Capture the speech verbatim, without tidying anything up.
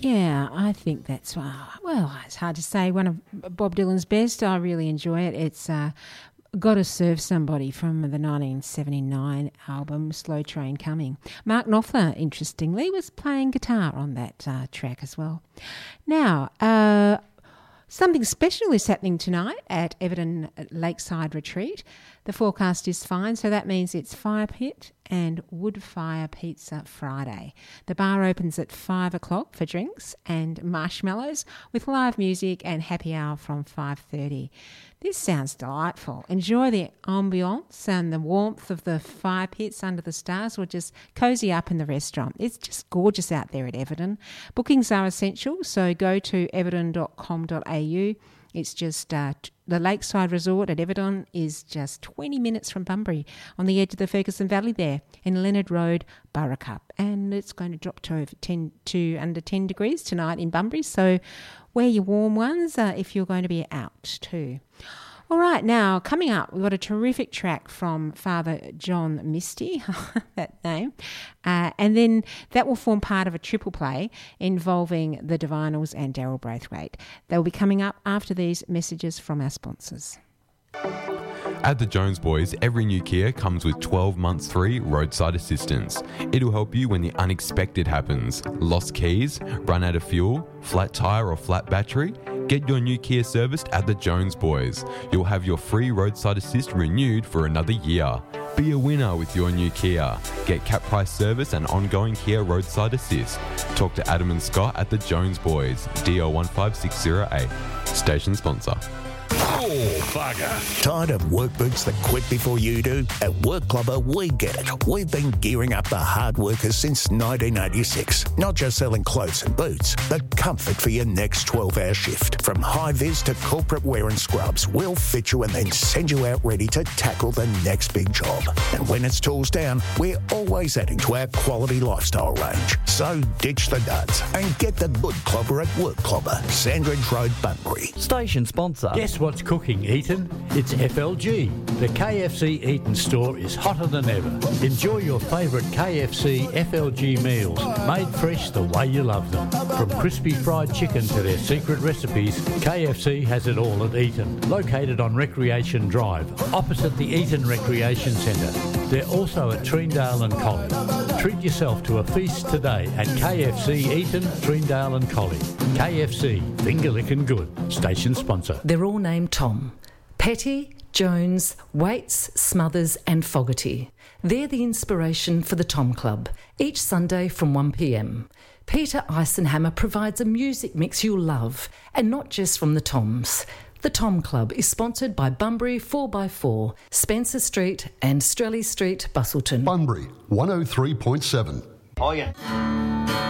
Yeah, I think that's, uh, well, it's hard to say. One of Bob Dylan's best. I really enjoy it. It's uh, Gotta Serve Somebody from the nineteen seventy-nine album Slow Train Coming. Mark Knopfler, interestingly, was playing guitar on that uh, track as well. Now, uh, something special is happening tonight at Everton Lakeside Retreat. The forecast is fine, so that means it's fire pit and wood fire pizza Friday. The bar opens at five o'clock for drinks and marshmallows with live music and happy hour from five thirty. This sounds delightful. Enjoy the ambience and the warmth of the fire pits under the stars, or just cosy up in the restaurant. It's just gorgeous out there at Everton. Bookings are essential, so go to everton dot com dot a u. It's just uh, t- the Lakeside Resort at Everton is just twenty minutes from Bunbury, on the edge of the Ferguson Valley there, in Leonard Road, Burracup. And it's going to drop to over ten to under ten degrees tonight in Bunbury, so wear your warm ones uh, if you're going to be out too. All right, now coming up, we've got a terrific track from Father John Misty, that name, uh, and then that will form part of a triple play involving the Divinals and Daryl Braithwaite. They'll be coming up after these messages from our sponsors. At the Jones Boys, every new Kia comes with twelve months free roadside assistance. It'll help you when the unexpected happens. Lost keys, run out of fuel, flat tyre or flat battery? Get your new Kia serviced at the Jones Boys. You'll have your free roadside assist renewed for another year. Be a winner with your new Kia. Get cap price service and ongoing Kia roadside assist. Talk to Adam and Scott at the Jones Boys, D O one five six zero eight. Station sponsor. Oh, bugger. Tired of work boots that quit before you do? At Workclubber, we get it. We've been gearing up the hard workers since nineteen eighty-six. Not just selling clothes and boots, but comfort for your next twelve-hour shift. From high-vis to corporate wear and scrubs, we'll fit you and then send you out ready to tackle the next big job. And when it's tools down, we're always adding to our quality lifestyle range. So ditch the duds and get the good clobber at Workclubber, Sandridge Road, Bunbury. Station sponsor. Guess what's cooking, Eaton? It's F L G. The K F C Eaton store is hotter than ever. Enjoy your favourite K F C F L G meals, made fresh the way you love them. From crispy fried chicken to their secret recipes, K F C has it all at Eaton. Located on Recreation Drive, opposite the Eaton Recreation Centre. They're also at Treendale and Collie. Treat yourself to a feast today at K F C Eaton, Treendale and Collie. K F C, finger licking good. Station sponsor. They're all named Tom. Petty, Jones, Waits, Smothers and Fogarty. They're the inspiration for the Tom Club, each Sunday from one p m. Peter Eisenhammer provides a music mix you'll love, and not just from the Toms. The Tom Club is sponsored by Bunbury four by four, Spencer Street and Strelly Street, Busselton. Bunbury, one oh three point seven. Oh yeah.